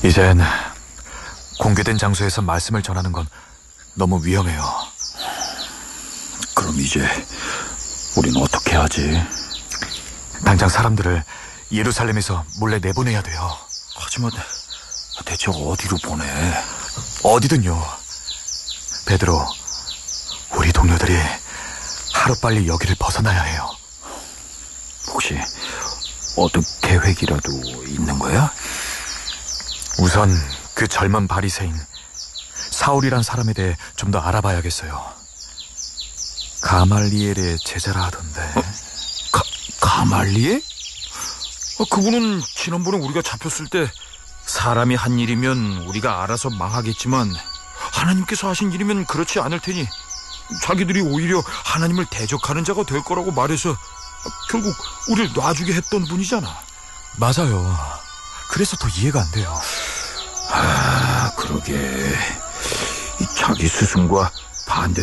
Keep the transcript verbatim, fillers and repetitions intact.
이젠 공개된 장소에서 말씀을 전하는 건 너무 위험해요. 그럼 이제 우린 어떻게 하지? 당장 사람들을 예루살렘에서 몰래 내보내야 돼요. 하지만 대체 어디로 보내? 어디든요. 베드로, 우리 동료들이 하루빨리 여기를 벗어나야 해요. 혹시 어떤 계획이라도 있는 거야? 우선 그 젊은 바리새인 사울이란 사람에 대해 좀 더 알아봐야겠어요. 가말리엘의 제자라 하던데. 어? 가, 가말리엘? 어, 그분은 지난번에 우리가 잡혔을 때 사람이 한 일이면 우리가 알아서 망하겠지만 하나님께서 하신 일이면 그렇지 않을 테니 자기들이 오히려 하나님을 대적하는 자가 될 거라고 말해서 결국 우리를 놔주게 했던 분이잖아. 맞아요. 그래서 더 이해가 안 돼요. 아, 그러게. 이 자기 스승과 반대